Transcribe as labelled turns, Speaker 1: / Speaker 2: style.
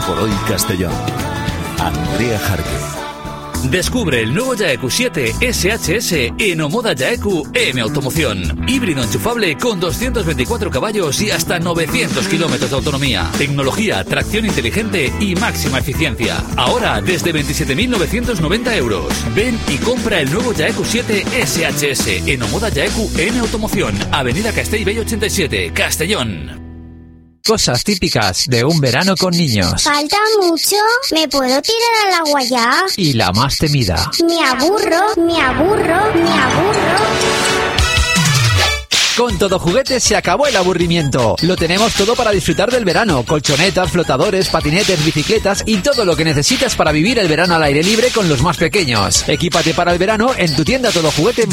Speaker 1: por hoy Castellón. Andrea Jarque.
Speaker 2: Descubre el nuevo Jaeku 7 SHS en Omoda Jaeku M Automoción. Híbrido enchufable con 224 caballos y hasta 900 kilómetros de autonomía. Tecnología, tracción inteligente y máxima eficiencia. Ahora desde 27.990 euros. Ven y compra el nuevo Jaeku 7 SHS en Omoda Jaeku M Automoción. Avenida Castellbell 87, Castellón.
Speaker 3: Cosas típicas de un verano con niños.
Speaker 4: ¿Falta mucho? ¿Me puedo tirar al agua ya?
Speaker 3: Y la más temida.
Speaker 4: Me aburro.
Speaker 3: Con Todo Juguetes se acabó el aburrimiento. Lo tenemos todo para disfrutar del verano. Colchonetas, flotadores, patinetes, bicicletas y todo lo que necesitas para vivir el verano al aire libre con los más pequeños. Equípate para el verano en tu tienda Todo Juguete